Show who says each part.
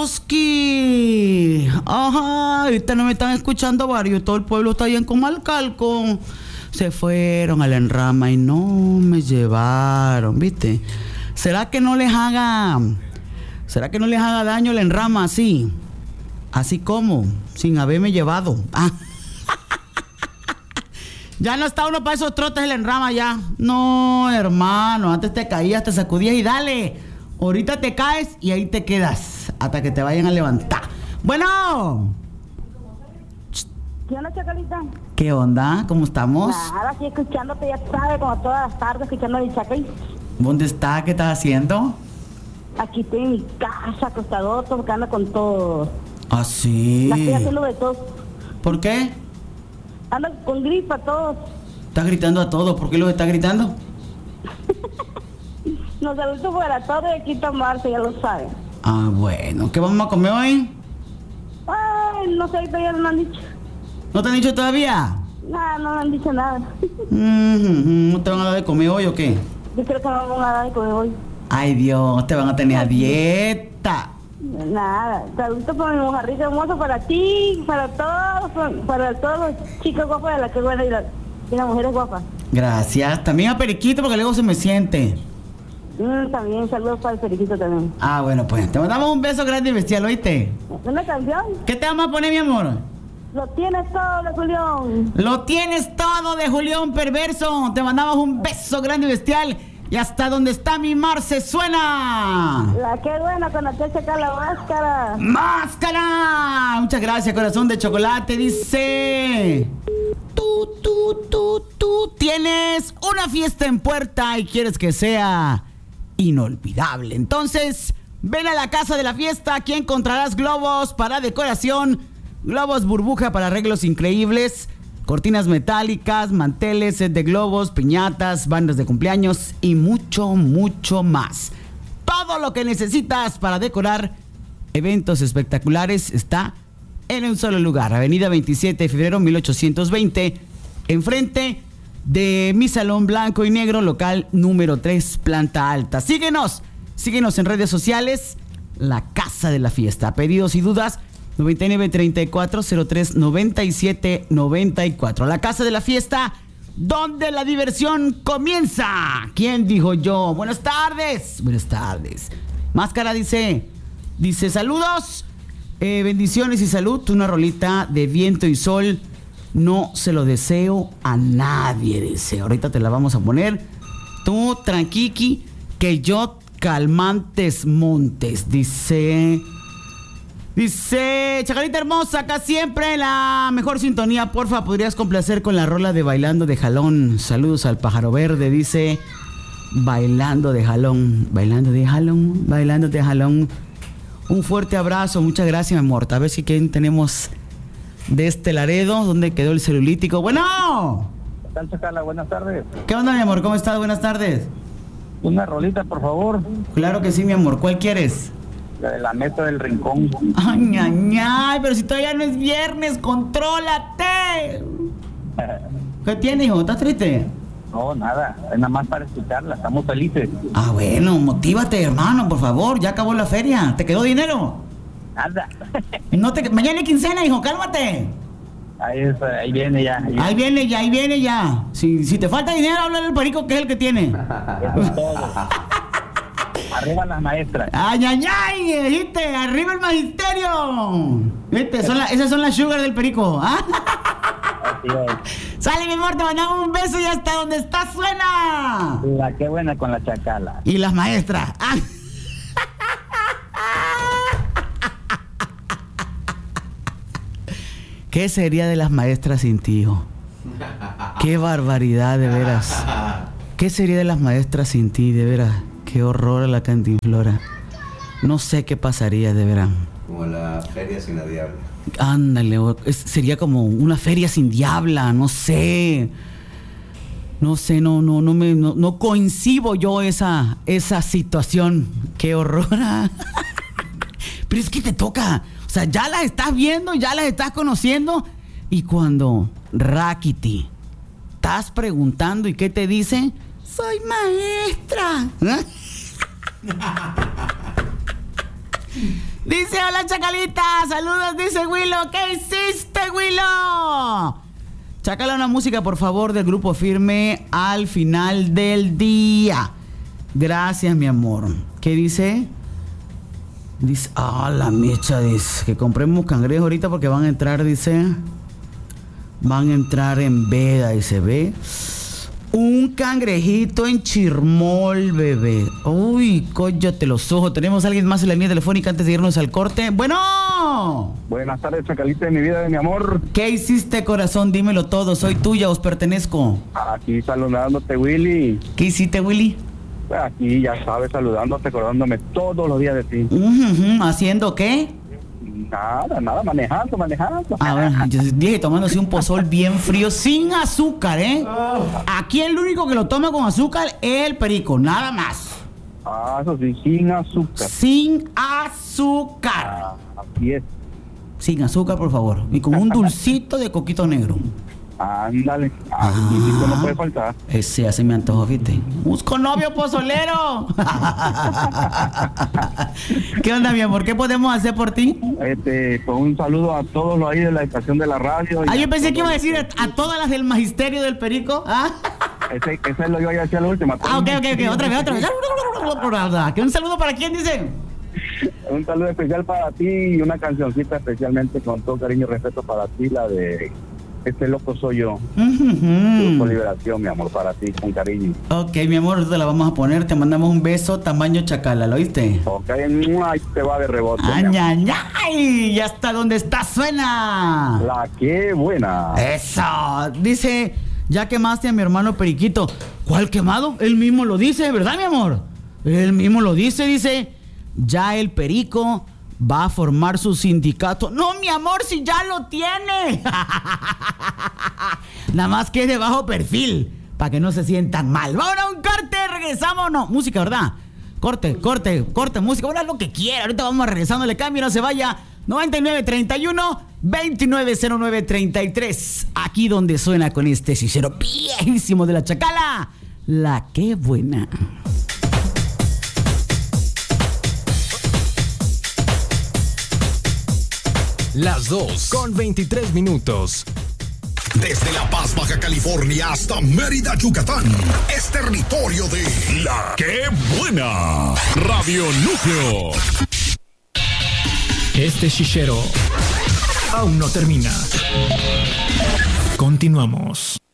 Speaker 1: Yuski. Ajá, ahorita no me están escuchando varios. Todo el pueblo está ahí en Comalcalco. Se fueron a la enrama y no me llevaron, ¿viste? ¿Será que no les haga daño la enrama así? Así como, sin haberme llevado. Ya no está uno para esos trotes en la enrama ya. No, hermano, antes te caías, te sacudías y dale. Ahorita te caes y ahí te quedas hasta que te vayan a levantar. Bueno.
Speaker 2: ¿Qué onda, Chacalita?
Speaker 1: ¿Qué onda? ¿Cómo estamos?
Speaker 2: Nada, aquí escuchándote, ya sabes, como todas las tardes, escuchando a mi Chacal.
Speaker 1: ¿Dónde está? ¿Qué estás haciendo?
Speaker 2: Aquí estoy en mi casa, acostado, tocando con todo.
Speaker 1: Ah, sí.
Speaker 2: La estoy haciendo de todo.
Speaker 1: ¿Por qué?
Speaker 2: Ando con gripa, todos.
Speaker 1: ¿Estás gritando a todos? ¿Por qué los estás gritando?
Speaker 2: Nos adultos fuera todo y aquí tomarse, ya lo saben.
Speaker 1: Ah, bueno. ¿Qué vamos a comer hoy?
Speaker 2: Ay, no sé, todavía no me han dicho.
Speaker 1: ¿No te han dicho todavía?
Speaker 2: Nada, no me han dicho nada.
Speaker 1: ¿No te van a dar de comer hoy o qué?
Speaker 2: Yo creo que no me van a dar de comer hoy.
Speaker 1: Ay, Dios, te van a tener a dieta.
Speaker 2: Nada, saludos por mi mojarrita hermosa, para ti, para todos los chicos guapos de la que buena y las mujeres guapas.
Speaker 1: Gracias. También a Periquito porque luego se me siente.
Speaker 2: También, saludos para el Periquito también.
Speaker 1: Ah, bueno, pues te mandamos un beso grande y bestial, ¿oíste?
Speaker 2: ¿Una canción?
Speaker 1: ¿Qué te vamos a poner, mi amor?
Speaker 2: Lo tienes todo de Julián.
Speaker 1: Lo tienes todo de Julián Perverso. Te mandamos un beso grande y bestial. Y hasta donde está mi Marce suena.
Speaker 2: La que buena con la que saca la máscara.
Speaker 1: ¡Máscara! Muchas gracias, corazón de chocolate. Dice: Tú tienes una fiesta en puerta y quieres que sea inolvidable. Entonces, ven a la casa de la fiesta. Aquí encontrarás globos para decoración, globos burbuja para arreglos increíbles, cortinas metálicas, manteles, set de globos, piñatas, bandas de cumpleaños y mucho, mucho más. Todo lo que necesitas para decorar eventos espectaculares está en un solo lugar. Avenida 27 de febrero 1820, enfrente de mi salón blanco y negro, local número 3, planta alta. Síguenos en redes sociales, La Casa de la Fiesta. Pedidos y dudas, 9934-039794. La Casa de la Fiesta, donde la diversión comienza. ¿Quién dijo yo? Buenas tardes. Buenas tardes. Máscara dice saludos, bendiciones y salud. Una rolita de viento y sol. No se lo deseo a nadie, dice. Ahorita te la vamos a poner. Tú, tranquiqui, que yo calmantes montes, dice... Dice, Chacalita hermosa, acá siempre la mejor sintonía. Porfa, ¿podrías complacer con la rola de Bailando de Jalón? Saludos al pájaro verde, dice. Bailando de Jalón, bailando de Jalón, bailando de Jalón. Un fuerte abrazo, muchas gracias, mi amor. A ver si quién tenemos de este Laredo. ¿Dónde quedó el celulítico? Bueno.
Speaker 3: ¿Qué tal, Chacala? Buenas tardes.
Speaker 1: ¿Qué onda, mi amor? ¿Cómo estás? Buenas tardes.
Speaker 3: Una rolita, por favor.
Speaker 1: Claro que sí, mi amor. ¿Cuál quieres?
Speaker 3: La de la meta del rincón.
Speaker 1: Ay, ay, ay, pero si todavía no es viernes, contrólate. ¿Qué tienes, hijo? ¿Estás triste?
Speaker 3: No, nada, es nada más para escucharla, estamos felices.
Speaker 1: Ah, bueno, motívate, hermano, por favor, ya acabó la feria. ¿Te quedó dinero?
Speaker 3: Nada.
Speaker 1: Mañana es quincena, hijo, cálmate.
Speaker 3: Ahí viene ya.
Speaker 1: Ahí viene ya. Si te falta dinero, háblale al perico, que es el que tiene.
Speaker 3: Eso es todo. Arriba las maestras.
Speaker 1: Ay, ay, ay, dijiste, arriba el magisterio. ¿Viste? Esas son las sugar del perico. ¿Ah?
Speaker 3: Así es.
Speaker 1: Sale, mi amor, te mandamos un beso y hasta donde está suena.
Speaker 3: La que buena con la Chacala.
Speaker 1: Y las maestras. ¡Ah! ¿Qué sería de las maestras sin ti, hijo? Qué barbaridad, de veras. ¿Qué sería de las maestras sin ti, de veras? Qué horror a la Cantinflora. No sé qué pasaría, de veras.
Speaker 4: Como la feria sin la diabla.
Speaker 1: Ándale, sería como una feria sin diabla, no sé. No coincido yo esa situación. Qué horror. Pero es que te toca. O sea, ya las estás viendo, ya las estás conociendo. Y cuando Rakiti estás preguntando y qué te dice, soy maestra. Dice, hola Chacalita, saludos, dice Willow. ¿Qué hiciste, Willow? Chácala una música, por favor, del Grupo Firme al final del día. Gracias, mi amor. ¿Qué dice? Dice, la mecha, dice, que compremos cangrejos ahorita porque van a entrar, dice. Van a entrar en veda, dice, ve. Un cangrejito en chirmol, bebé. Uy, cóllate los ojos. Tenemos a alguien más en la línea telefónica antes de irnos al corte. Bueno.
Speaker 3: Buenas tardes, Chacalita de mi vida, de mi amor.
Speaker 1: ¿Qué hiciste, corazón? Dímelo todo. Soy tuya, os pertenezco.
Speaker 3: Aquí saludándote, Willy.
Speaker 1: ¿Qué hiciste, Willy?
Speaker 3: Aquí, ya sabes, saludándote, acordándome todos los días de ti.
Speaker 1: ¿Haciendo qué?
Speaker 3: Nada, manejando.
Speaker 1: Bueno, yo dije tomándose un pozol bien frío, sin azúcar, ¿eh? Aquí el único que lo toma con azúcar es el perico, nada más.
Speaker 3: Eso sí, sin azúcar.
Speaker 1: Sin azúcar.
Speaker 3: Así es.
Speaker 1: Sin azúcar, por favor. Y con un dulcito de coquito negro.
Speaker 3: Ándale. No puede faltar.
Speaker 1: Ese ya se me antojó, fíjate. Busco novio pozolero. ¿Qué onda, mi amor? ¿Qué podemos hacer por ti?
Speaker 3: Pues un saludo a todos los ahí de la estación de la radio.
Speaker 1: Yo pensé que iba a decir a todas las del magisterio del perico.
Speaker 3: Ese lo iba a decir a la última.
Speaker 1: Ok. Otra vez. ¿Un saludo para quién, dice?
Speaker 3: Un saludo especial para ti y una cancioncita especialmente con todo cariño y respeto para ti, la de Este loco soy yo. Grupo Liberación, mi amor, para ti, con cariño.
Speaker 1: Ok, mi amor, te la vamos a poner. Te mandamos un beso tamaño chacala, ¿lo oíste?
Speaker 3: Ok, ahí te va de rebote.
Speaker 1: ¡Ay! Ya está donde está, suena.
Speaker 3: La que buena.
Speaker 1: Eso. Dice, ya quemaste a mi hermano Periquito. ¿Cuál quemado? Él mismo lo dice, ¿verdad, mi amor? Él mismo lo dice, ya el Perico va a formar su sindicato. No, mi amor, si ya lo tiene. Nada más que es de bajo perfil, para que no se sientan mal. Vamos a un corte, regresamos. No, música, ¿verdad? Corte, música. Ahora lo que quiera. Ahorita vamos regresando, le cambio, no se vaya. 9931-290933. Aquí donde suena con este cicero viejísimo de la Chacala. La que buena.
Speaker 5: Las 2:23.
Speaker 6: Desde La Paz, Baja California hasta Mérida, Yucatán, es territorio de La Que Buena. Radio Núcleo.
Speaker 5: Este chichero aún no termina. Continuamos.